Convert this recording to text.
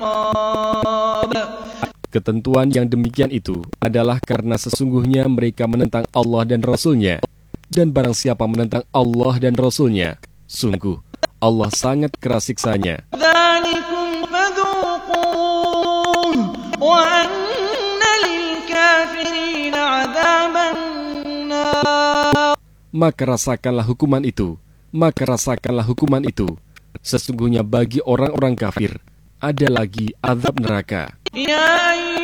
Ketentuan yang demikian itu adalah karena sesungguhnya mereka menentang Allah dan Rasul-Nya. Dan barang siapa menentang Allah dan Rasul-Nya, sungguh Allah sangat keras siksanya. Maka rasakanlah hukuman itu. Sesungguhnya bagi orang-orang kafir ada lagi azab neraka.